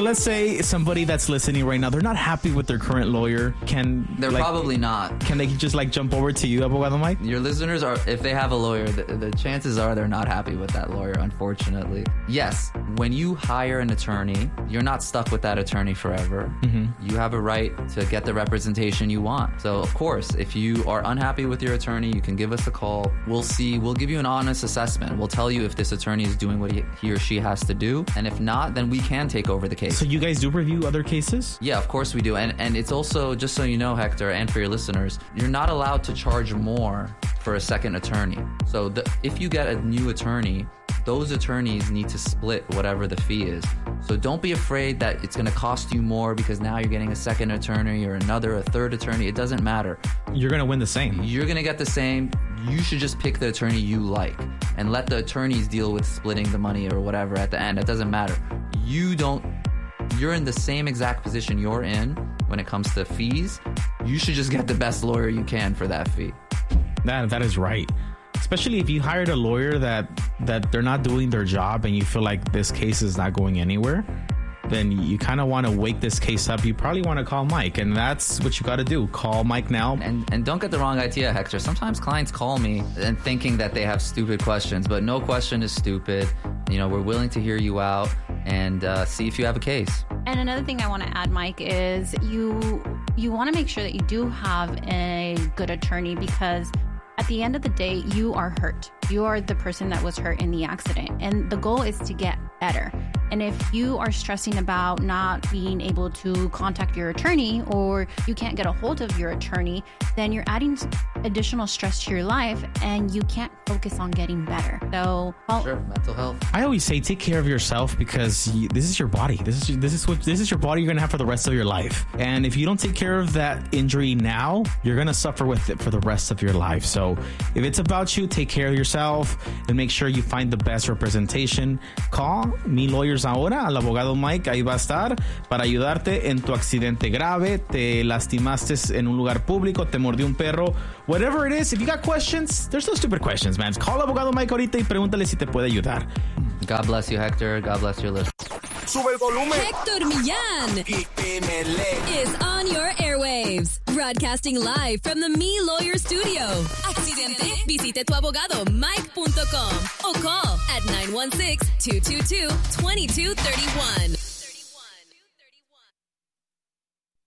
let's say somebody that's listening right now, they're not happy with their current lawyer. They're probably not. Can they just jump over to you, Abogado Mike? Your listeners are, if they have a lawyer, the chances are they're not happy with that lawyer, unfortunately. Yes, when you hire an attorney, you're not stuck with that attorney forever. Mm-hmm. You have a right to get the representation you want. So, of course, if you are unhappy with your attorney, you can give us a call. We'll give you an honest assessment. We'll tell you if this attorney is doing what he or she has to do. And if not, then we can take over the case. So you guys do review other cases? Yeah, of course we do. And it's also, just so you know, Hector, and for your listeners, you're not allowed to charge more for a second attorney. So if you get a new attorney, those attorneys need to split whatever the fee is. So don't be afraid that it's going to cost you more because now you're getting a second attorney or a third attorney. It doesn't matter. You're going to win the same. You're going to get the same. You should just pick the attorney you like and let the attorneys deal with splitting the money or whatever at the end. It doesn't matter. You're in the same exact position you're in when it comes to fees. You should just get the best lawyer you can for that fee. That is right. Especially if you hired a lawyer that they're not doing their job and you feel like this case is not going anywhere, then you kind of want to wake this case up. You probably want to call Mike, and that's what you got to do. Call Mike now. And don't get the wrong idea, Hector. Sometimes clients call me and thinking that they have stupid questions, but no question is stupid. We're willing to hear you out and see if you have a case. And another thing I want to add, Mike, is you want to make sure that you do have a good attorney, because at the end of the day, you are hurt. You are the person that was hurt in the accident. And the goal is to get better. And if you are stressing about not being able to contact your attorney, or you can't get a hold of your attorney, then you're adding additional stress to your life and you can't focus on getting better. So, sure, mental health. I always say take care of yourself, because this is your body. This is your body you're going to have for the rest of your life. And if you don't take care of that injury now, you're going to suffer with it for the rest of your life. So if it's about you, take care of yourself and make sure you find the best representation. Call Mi Lawyers Ahora, al abogado Mike. Ahí va a estar para ayudarte en tu accidente grave, te lastimaste en un lugar público, te mordió un perro, whatever it is. If you got questions, there's no stupid questions, man. Call abogado Mike ahorita y pregúntale si te puede ayudar. God bless you, Hector. God bless your listeners. Sube el volumen. Héctor Millán is on your airwaves, broadcasting live from the Me Lawyer Studio. Accidente? Visite tuabogadomike.com o call at 916-222-2231.